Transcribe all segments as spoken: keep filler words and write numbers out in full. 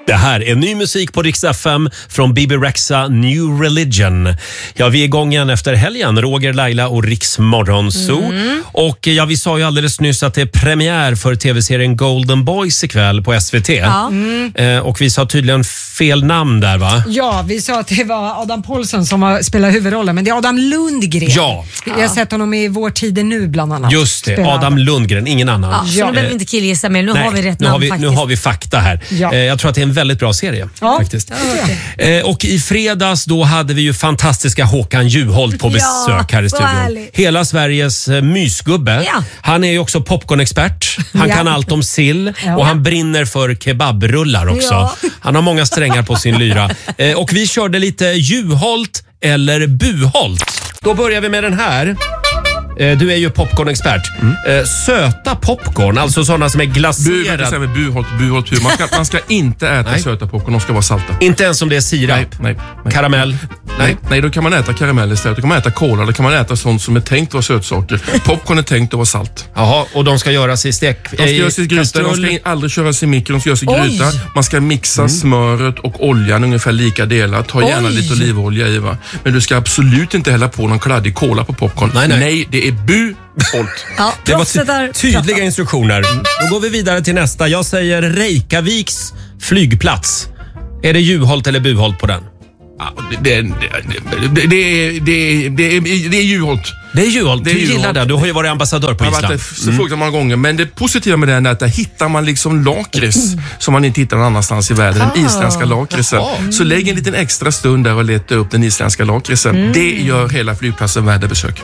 Det här är ny musik på Rix F M från Bibi Rexha, New Religion. Ja, vi är igång igen efter helgen. Roger, Laila och Rix Morgonzoo. Mm. Och ja, vi sa ju alldeles nyss att det är premiär för tv-serien Golden Boys ikväll på S V T. Ja. Mm. Eh, och vi sa tydligen fel namn där, va? Ja, vi sa att det var Adam Paulsson som har spelat huvudrollen, men det är Adam Lundgren. Ja. Jag har sett honom i Vår tid är nu bland annat. Just det, Spelar. Adam Lundgren, ingen annan. Ja, så nu behöver vi inte killgissa mer. Nu Nej, har vi rätt nu namn har vi, faktiskt. Nu har vi fakta här. Ja. Eh, jag tror att det är en väldigt bra serie. Ja. Faktiskt. Ja. Eh, och i fredags då hade vi ju fantastiska Håkan Juholt på besök ja, här i studion. Härligt. Hela Sveriges eh, mysgubbe. Ja. Han är ju också popcornexpert. Han ja. kan allt om sill ja. och han brinner för kebabrullar också. Ja. Han har många strängar på sin lyra. Eh, och vi körde lite Juholt eller Buholt. Då börjar vi med den här. Du är ju popcornexpert. Mm. Söta popcorn, alltså sådana som är glaserade. Bu, buholt, buholt, man, ska, man ska inte äta nej. söta popcorn, de ska vara salta. Inte ens om det är sirap? Nej, nej, nej. Karamell? Nej. nej, då kan man äta karamell istället. Då kan man äta cola, då kan man äta sånt som är tänkt att vara sötsaker. Popcorn är tänkt att vara salt. Jaha, och de ska göras i stek? De ska göras i gryta, de ska aldrig köras i mikro, de ska göras i gryta. Man ska mixa mm. smöret och oljan ungefär lika delar. Ta gärna Oj. lite olivolja i, va. Men du ska absolut inte hälla på någon kladdig cola på popcorn. Nej, nej. nej det är bu Holt. Ja, det var ty- tydliga instruktioner. Då går vi vidare till nästa. Jag säger Reykjaviks flygplats. Är det Juholt eller Buholt på den? Ja, det, det, det, det, det, det, det är Juholt. Det är Juholt. Du gillar det. Du har ju varit ambassadör på Island. Jag har varit så mm. många gånger. Men det positiva med den är att där hittar man liksom lakrits mm. som man inte hittar någon annanstans i världen. Den isländska lakritsen. Mm. Så lägg en liten extra stund där och leta upp den isländska lakritsen. Mm. Det gör hela flygplatsen värd besök.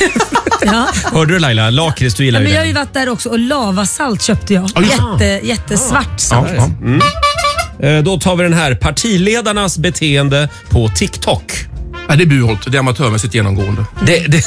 Ja. Hörde du Laila? Lakrits, du gillar ja, ju men jag det. har ju varit där också och lavasalt köpte jag. Ja, Jätte, jättesvart salt. Ja, ja. Mm. Eh, då tar vi den här. Partiledarnas beteende på TikTok. Ja, det är Buholt. Det är amatörmässigt genomgående. Det, det...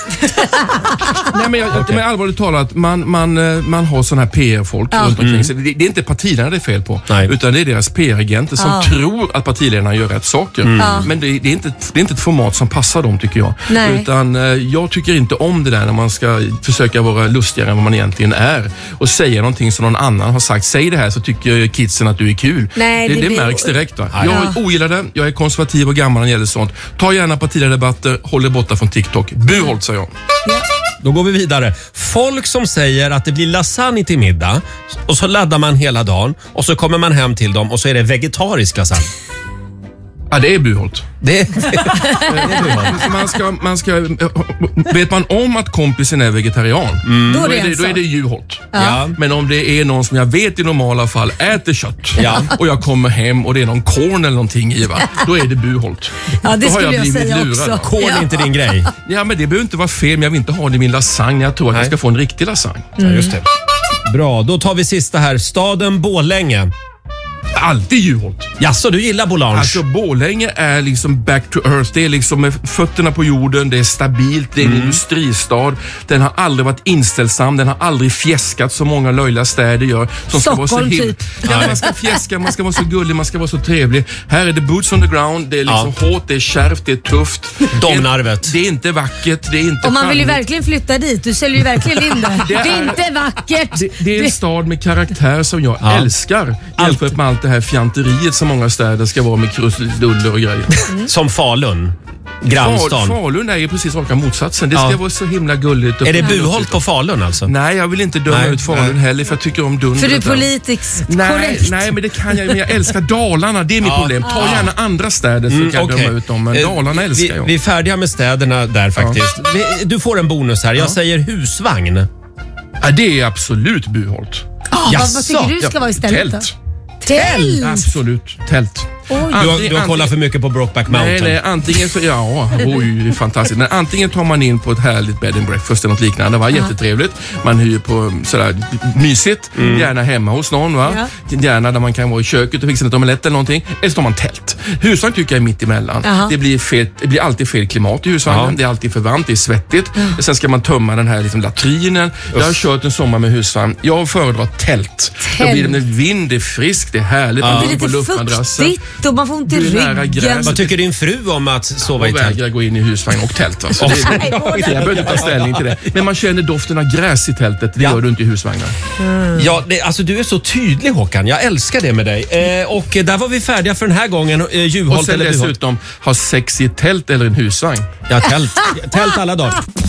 Nej, men, jag, okay. men allvarligt talat, man, man, man har sådana här P R-folk ja. runt omkring sig. Det, det är inte partiledarna det är fel på, Nej. utan det är deras P R-agenter som ja. tror att partiledarna gör rätt saker. Mm. Ja. Men det, det, är inte, det är inte ett format som passar dem, tycker jag. Nej. Utan jag tycker inte om det där när man ska försöka vara lustigare än vad man egentligen är och säga någonting som någon annan har sagt. Säg det här så tycker kidsen att du är kul. Nej, det, det, det blir... märks direkt. Va? Ja. Jag ogillar det. Jag är konservativ och gammal när det gäller sånt. Ta gärna partiledardebatter, håll er borta från TikTok. Buholt, säger jag. Ja. Då går vi vidare. Folk som säger att det blir lasagne till middag och så laddar man hela dagen och så kommer man hem till dem och så är det vegetarisk lasagne. Ja, det är Buholt. Det är, det är Buholt. Man ska, man ska, vet man om att kompisen är vegetarian, mm. då, är det, då är det Juholt. Ja. Men om det är någon som jag vet i normala fall äter kött ja. och jag kommer hem och det är någon korn eller någonting i, va? Då är det Buholt. Ja, det då skulle har jag, jag blivit säga lurad. också. Korn är ja. inte din grej. Ja, men det behöver inte vara fel, men jag vill inte ha det i min lasagne. Jag tror att Nej. jag ska få en riktig lasagne. Mm. Ja, just det. Bra, då tar vi sista här. Staden Borlänge. Alltid Juholt. Jaså, du gillar Bolange? Alltså Borlänge är liksom back to earth. Det är liksom med fötterna på jorden. Det är stabilt. Det är en mm. industristad. Den har aldrig varit inställsam. Den har aldrig fjäskat så många löjliga städer gör. Som Stockholm ska vara så typ. Ja, man ska fjäska, man ska vara så gullig, man ska vara så trevlig. Här är det boots on the ground. Det är liksom ja. hårt, det är kärvt, det är tufft. Domnarvet. Det är inte vackert, det är inte Och man vill ju charmigt. verkligen flytta dit. Du säljer ju verkligen in det. Det är, det är inte vackert. Det, det är en stad med karaktär som jag ja. älskar. Jämfört med allt det här fjanteriet som många städer ska vara med krusiduller och grejer. Mm. Som Falun. Grannstan. Falun är ju precis raka motsatsen. Det ska ja. vara så himla gulligt. Är det Buholt på Falun alltså? Nej, jag vill inte döma nej, ut Falun nej. heller för jag tycker om dunder. För du är politiskt nej, korrekt. Nej, men det kan jag. Men jag älskar Dalarna. Det är mitt ja. problem. Ta gärna andra städer så mm, kan jag okay. döma ut dem. Men Dalarna älskar vi, jag. Vi är färdiga med städerna där faktiskt. Ja. Vi, du får en bonus här. Jag ja. säger husvagn. Ja, det är absolut Buholt. Oh, vad, vad tycker du ska ja, vara istället tält. Då? Tält? Absolut. Tält. Oj. Du har, du har kollat för mycket på Brokeback Mountain. Nej, nej, antingen så, ja, oj, det är fantastiskt. Men antingen tar man in på ett härligt bed and breakfast eller något liknande. Det var uh-huh. jättetrevligt. Man hyr på sådär mysigt. Mm. Gärna hemma hos någon, va? Ja. Gärna där man kan vara i köket och fixa lite omelett eller någonting. Eller så tar man tält. Husvagn tycker jag är mitt emellan. Uh-huh. Det, blir fel, det blir alltid fel klimat i husvagnen. Uh-huh. Det är alltid för varmt, det är svettigt. Uh-huh. Sen ska man tömma den här liksom, latrinen. Uff. Jag har kört en sommar med husvagn. Jag föredrar tält. tält. Då blir det med vind, det är friskt, det är härligt. Uh-huh. Det är lite fuktigt. kallt och man får ont i ryggen. Vad tycker din fru om att sova i tält? Jag vägrar gå in i husvagn och tält. Alltså. Det, det, jag behöver inte ta ställning till det. Men man känner doften av gräs i tältet. Det ja. gör du inte i husvagnen. Mm. Ja, det, alltså du är så tydlig, Håkan. Jag älskar det med dig. Eh, och där var vi färdiga för den här gången. Eh, Juholt och sen eller dessutom ha sex i ett tält eller en husvagn. Ja, tält. Tält alla dagar.